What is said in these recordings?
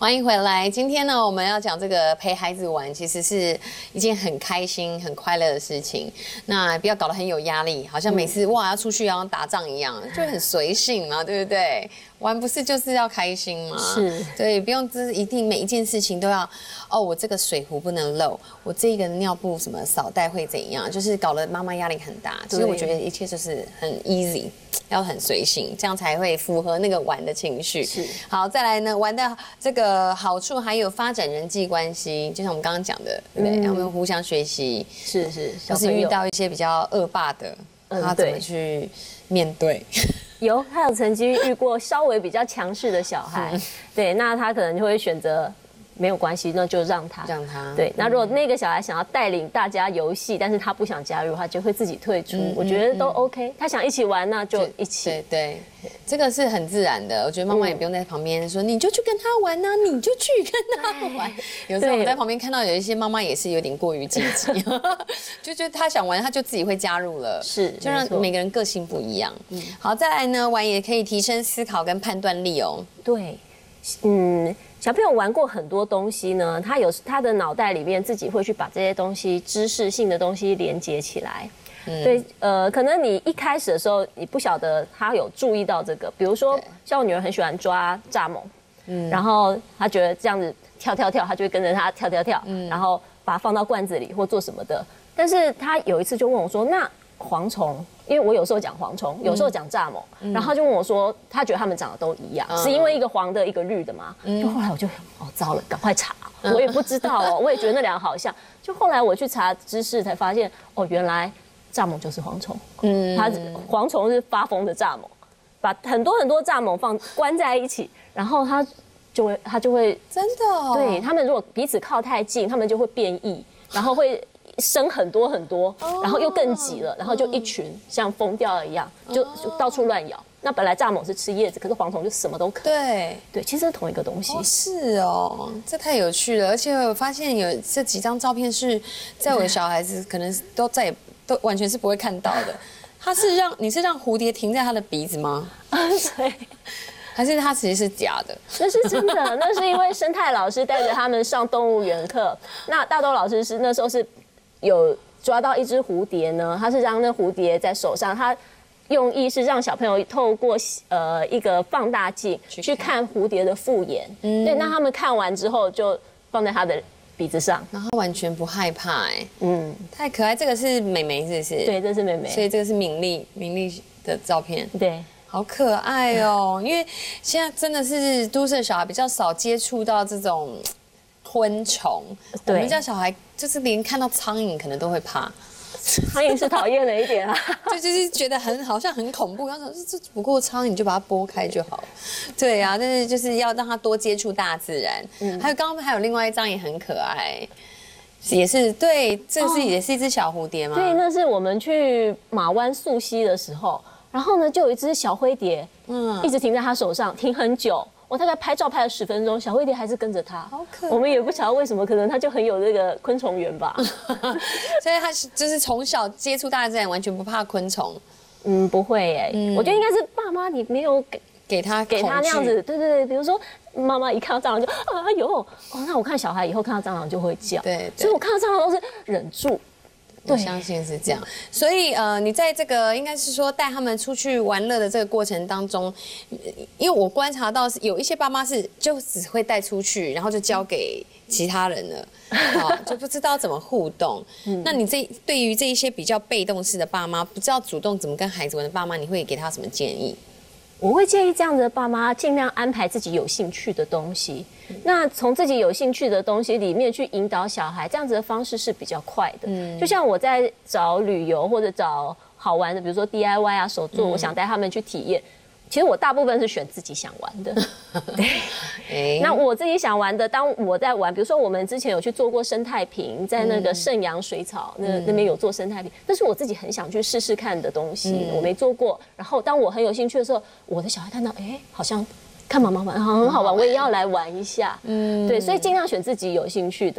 欢迎回来。今天呢，我们要讲这个陪孩子玩，其实是一件很开心、很快乐的事情。那不要搞得很有压力，好像每次哇要出去要打仗一样，就很随性嘛，对不对？玩不是就是要开心吗？ 是， 对，不用就是一定每一件事情都要哦，我这个水壶不能漏，我这个尿布什么扫袋会怎样，就是搞得妈妈压力很大。其实我觉得一切就是很 easy。要很随性，这样才会符合那个玩的情绪。 是， 好，再来呢，玩的这个好处还有发展人际关系，就像我们刚刚讲的，对不对？我们互相学习， 是， 就是遇到一些比较恶霸的，他怎么去面对？ 他有曾经遇过稍微比较强势的小孩，对，那他可能就会选择。没有关系，那就让他对。那如果那个小孩想要带领大家游戏，但是他不想加入，他就会自己退出。我觉得都 OK。他想一起玩，那就一起。 对，这个是很自然的。我觉得妈妈也不用在旁边说，你就去跟他玩呐，你就去跟他玩。有时候我在旁边看到有一些妈妈也是有点过于积极，就觉得他想玩，他就自己会加入了。 是， 就让每个人个性不一样。好，再来呢，玩也可以提升思考跟判断力哦。 对，小朋友玩过很多东西呢，他的脑袋里面自己会去把这些东西知识性的东西连接起来。对，可能你一开始的时候你不晓得他有注意到这个，比如说像我女儿很喜欢抓蚱蜢，然后她觉得这样子跳，她就会跟着他跳，然后把它放到罐子里或做什么的。但是她有一次就问我说：“那蝗虫？”因为我有时候讲蝗虫，有时候讲蚱蜢，然后他就问我说，他觉得他们长得都一样，是因为一个黄的，一个绿的吗？就后来我就糟了，赶快查，我也不知道哦，我也觉得那两个好像。就后来我去查知识才发现，原来蚱蜢就是蝗虫，它蝗虫是发疯的蚱蜢，把很多蚱蜢关在一起，然后它就会真的， 对他们如果彼此靠太近，他们就会变异，然后会。生很多，然后又更挤了，然后就一群像疯掉了一样，就到处乱咬。那本来蚱蜢是吃叶子，可是蝗虫就什么都啃。对，其实是同一个东西。 是哦，这太有趣了。而且我发现有这几张照片是在我的小孩子可能都完全是不会看到的。你是让蝴蝶停在他的鼻子吗？ 对。 还是它其实是假的？ 那是真的，那是因为生态老师带着他们上动物园课。那大东老师那时候是有抓到一只蝴蝶呢，他是让那蝴蝶在手上，他用意是让小朋友透过一个放大镜去看蝴蝶的复眼。对，那他们看完之后就放在他的鼻子上， 然后完全不害怕太可爱。这个是妹妹是不是？ 对，这是妹妹， 所以这个是敏丽的照片。 对。 好可爱哦！因为现在真的是都市的小孩比较少接触到这种昆虫，我们家小孩就是连看到苍蝇可能都会怕。 苍蝇是讨厌了一点啊， 就是觉得好像很恐怖。然后说这不过苍蝇就把它拨开就好了。对啊，但是就是要让他多接触大自然。还有刚刚还有另外一张也很可爱，也是对，这也是一只小蝴蝶吗？ 对，那是我们去马湾溯溪的时候。然后呢，就有一只小灰蝶，一直停在他手上，停很久。我大概拍照拍了10分钟，小灰蝶还是跟着他。 好可爱。 我们也不晓得为什么，可能他就很有这个昆虫缘吧。 所以他就是从小接触大自然，完全不怕昆虫。 不会耶。我觉得应该是爸妈你没有给他那样子。对，比如说妈妈一看到蟑螂就那我看小孩以后看到蟑螂就会叫。 对。 所以我看到蟑螂都是忍住。 我相信是这样，所以你在这个应该是说带他们出去玩乐的这个过程当中，因为我观察到是有一些爸妈就只会带出去，然后就交给其他人了，就不知道怎么互动。那你对于这一些比较被动式的爸妈，不知道主动怎么跟孩子玩的爸妈，你会给他什么建议？ 我会建议这样的爸妈尽量安排自己有兴趣的东西，那从自己有兴趣的东西里面去引导小孩，这样子的方式是比较快的。就像我在找旅游或者找好玩的，比如说 DIY 啊、手作，我想带他们去体验。其实我大部分是选自己想玩的，对。那我自己想玩的，当我在玩，比如说我们之前有去做过生态瓶，在那个盛阳水草那边有做生态瓶，那是我自己很想去试试看的东西，我没做过。然后当我很有兴趣的时候，我的小孩看到，好像看妈妈玩很好玩，我也要来玩一下。对，所以尽量选自己有兴趣的。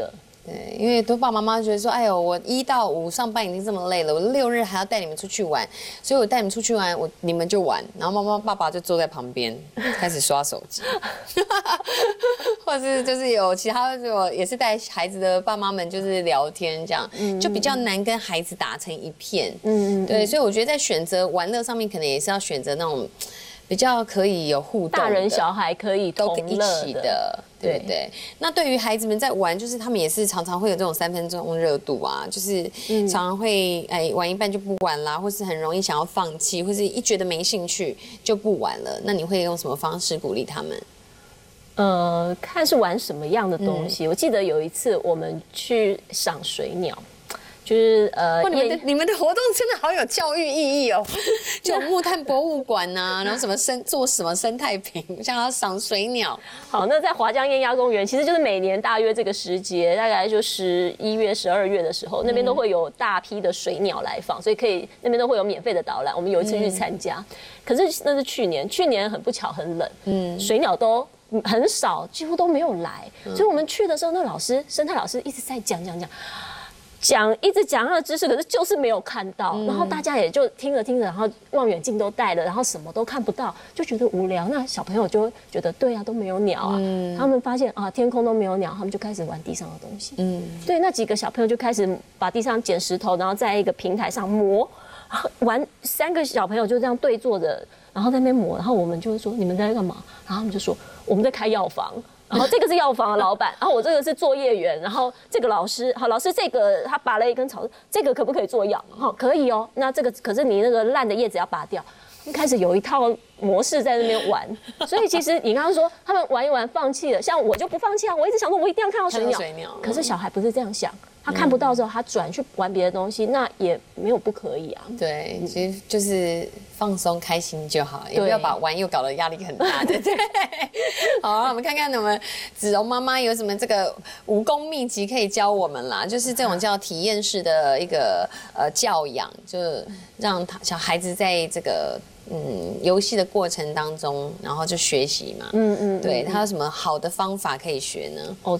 对，因为多爸爸妈妈觉得说，哎呦，我1到5上班已经这么累了，我6日还要带你们出去玩，所以我带你们出去玩，你们就玩，然后妈妈爸爸就坐在旁边开始刷手机，或者是就是有其他也是带孩子的爸妈们就是聊天这样，就比较难跟孩子打成一片。对，所以我觉得在选择玩乐上面，可能也是要选择那种比较可以有互动的， 大人小孩可以都一同乐起的。对不对？那对于孩子们在玩，就是他们也是常常会有这种3分钟热度啊，就是常常会玩一半就不玩啦，或是很容易想要放弃，或是一觉得没兴趣就不玩了。那你会用什么方式鼓励他们？ 看是玩什么样的东西。我记得有一次我们去赏水鸟。就是你们的活动真的好有教育意义哦，就有木炭博物馆呐，然后什么做什么生态瓶，像要赏水鸟。 好，那在华江雁鸭公园，其实就是每年大约这个时节，大概就11月、12月的时候，那边都会有大批的水鸟来访，所以那边都会有免费的导览。我们有一次去参加，可是那是去年很不巧很冷，水鸟都很少，几乎都没有来，所以我们去的时候，那生态老师一直在一直讲他的知识，可是就是没有看到，然后大家也就听着，然后望远镜都带了，然后什么都看不到，就觉得无聊。那小朋友就觉得对啊，都没有鸟啊。他们发现啊，天空都没有鸟，他们就开始玩地上的东西。对，那几个小朋友就开始把地上捡石头，然后在一个平台上磨，玩3个小朋友就这样对坐着，然后在那边磨，然后我们就会说你们在干嘛？然后他们就说我们在开药房。然后这个是药房的老板，然后我这个是作业员，然后这个老师，好，老师这个他拔了一根草，这个可不可以做药？好，可以哦。那这个可是你那个烂的叶子要拔掉。开始有一套模式在那边玩，所以其实你刚刚说他们玩一玩放弃了，像我就不放弃啊，我一直想说我一定要看到水鸟。可是小孩不是这样想，他看不到之后，他转去玩别的东西，那也没有不可以啊。 对，其实就是放松开心就好，也不要把玩又搞得压力很大，对不对？好，我们看看我们子荣妈妈有什么这个武功秘籍可以教我们啦，就是这种叫体验式的一个教养，就是让小孩子在这个游戏的过程当中，然后就学习嘛。对，他有什么好的方法可以学呢？